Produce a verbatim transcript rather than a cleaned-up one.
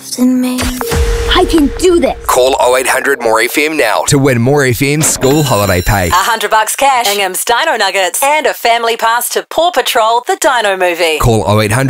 in me. I can do this. Call oh eight hundred more F M now to win more F M school holiday pay. A hundred bucks cash, Ingham's Dino Nuggets, and a family pass to Paw Patrol, the Dino movie. Call oh eight hundred